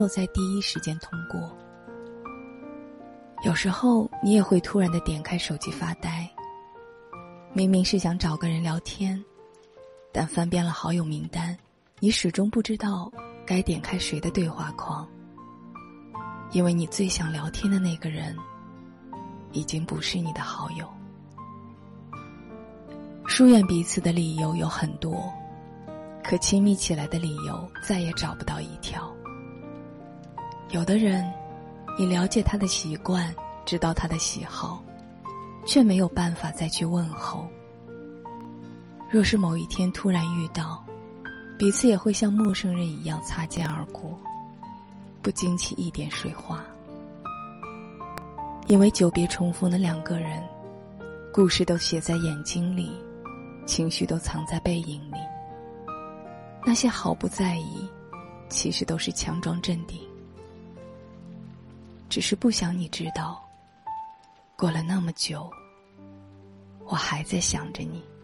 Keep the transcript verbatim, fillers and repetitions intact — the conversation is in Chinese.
有在第一时间通过。有时候你也会突然地点开手机发呆，明明是想找个人聊天，但翻遍了好友名单，你始终不知道该点开谁的对话框，因为你最想聊天的那个人已经不是你的好友。疏远彼此的理由有很多，可亲密起来的理由再也找不到一条。有的人，你了解他的习惯，知道他的喜好，却没有办法再去问候。若是某一天突然遇到，彼此也会像陌生人一样擦肩而过，不惊起一点水花。因为久别重逢的两个人，故事都写在眼睛里，情绪都藏在背影里。那些毫不在意，其实都是强装镇定，只是不想你知道，过了那么久，我还在想着你。